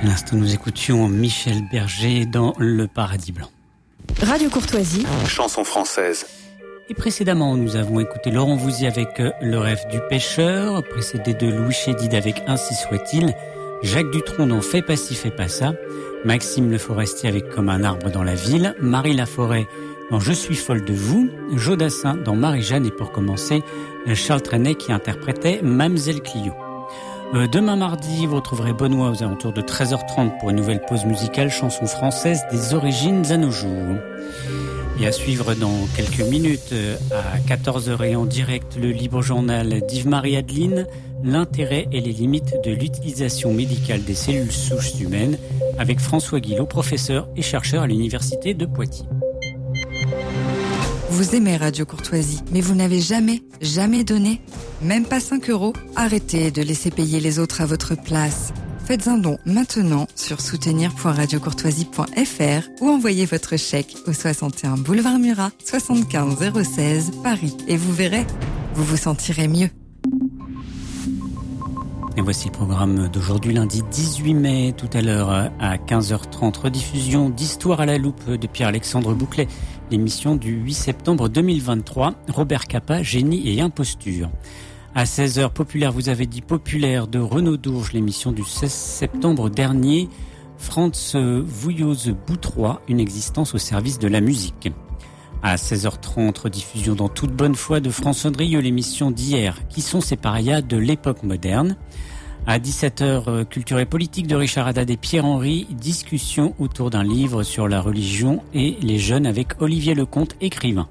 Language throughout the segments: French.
À l'instant, nous écoutions Michel Berger dans Le Paradis Blanc. Radio Courtoisie. Chanson française. Et précédemment, nous avons écouté Laurent Voulzy avec Le rêve du pêcheur, précédé de Louis Chédid avec Ainsi soit-il, Jacques Dutronc dans Fais pas ci, fais pas ça, Maxime Le Forestier avec Comme un arbre dans la ville, Marie Laforêt dans Je suis folle de vous, Jodassin dans Marie-Jeanne et pour commencer, Charles Trenet qui interprétait Mamselle Clio. Demain mardi, vous retrouverez Benoît aux alentours de 13h30 pour une nouvelle pause musicale chanson française des origines à nos jours. Et à suivre dans quelques minutes, à 14h et en direct, le libre journal d'Yves-Marie Adeline, l'intérêt et les limites de l'utilisation médicale des cellules souches humaines, avec François Guillot, professeur et chercheur à l'université de Poitiers. Vous aimez Radio Courtoisie, mais vous n'avez jamais donné, même pas 5 €. Arrêtez de laisser payer les autres à votre place. Faites un don maintenant sur soutenir.radiocourtoisie.fr ou envoyez votre chèque au 61 boulevard Murat, 75 016 Paris. Et vous verrez, vous vous sentirez mieux. Et voici le programme d'aujourd'hui, lundi 18 mai, tout à l'heure à 15h30, rediffusion d'Histoire à la loupe de Pierre-Alexandre Bouclet, l'émission du 8 septembre 2023, Robert Capa, Génie et imposture. À 16h, Populaire, vous avez dit Populaire de Renaud Dourges, l'émission du 16 septembre dernier, Franz Vouilloz-Boutrois, une existence au service de la musique. À 16h30, rediffusion dans toute bonne foi de François Drieux, l'émission d'hier, Qui sont ces parias de l'époque moderne. À 17h, Culture et politique de Richard Haddad et Pierre-Henry, discussion autour d'un livre sur la religion et les jeunes avec Olivier Lecomte, écrivain.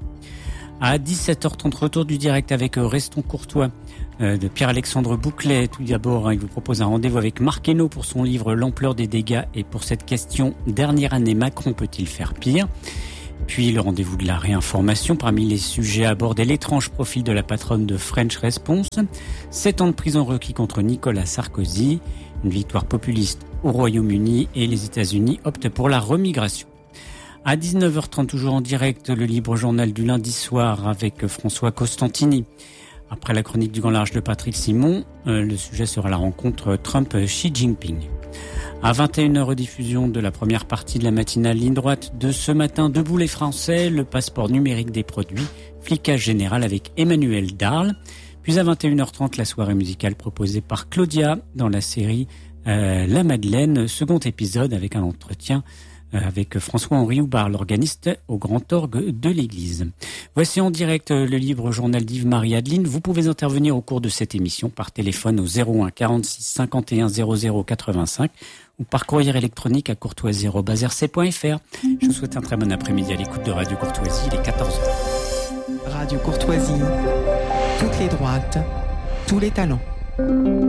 À 17h30, retour du direct avec Restons Courtois de Pierre-Alexandre Bouclet. Tout d'abord, il vous propose un rendez-vous avec Marc Hainaut pour son livre L'ampleur des dégâts et pour cette question, dernière année, Macron peut-il faire pire ? Puis le rendez-vous de la réinformation. Parmi les sujets abordés, l'étrange profil de la patronne de French Response, 7 ans de prison requis contre Nicolas Sarkozy, une victoire populiste au Royaume-Uni et les États-Unis optent pour la remigration. À 19h30, toujours en direct, le libre journal du lundi soir avec François Costantini. Après la chronique du Grand Large de Patrick Simon, le sujet sera la rencontre Trump-Xi Jinping. À 21h, rediffusion de la première partie de la matinale ligne droite de ce matin, Debout les Français, le passeport numérique des produits, flicage général avec Emmanuel Darle. Puis à 21h30, la soirée musicale proposée par Claudia dans la série La Madeleine, second épisode avec un entretien avec François-Henri Houbard, l'organiste au Grand Orgue de l'Église. Voici en direct le libre journal d'Yves-Marie Adeline. Vous pouvez intervenir au cours de cette émission par téléphone au 01 46 51 00 85 ou par courrier électronique à courtoisie@rc.fr. Je vous souhaite un très bon après-midi à l'écoute de Radio Courtoisie. Il est 14h. Radio Courtoisie, toutes les droites, tous les talents.